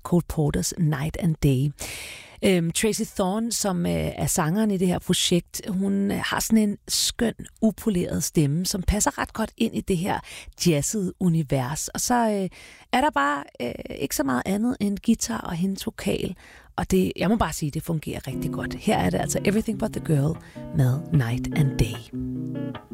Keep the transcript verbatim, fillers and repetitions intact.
Cole Porters Night and Day. Øhm, Tracy Thorn, som øh, er sangeren i det her projekt, hun øh, har sådan en skøn, upoleret stemme, som passer ret godt ind i det her jazzede univers. Og så øh, er der bare øh, ikke så meget andet end guitar og hendes vokal. Og det, jeg må bare sige, det fungerer rigtig godt. Her er det altså Everything But The Girl med Night and Day.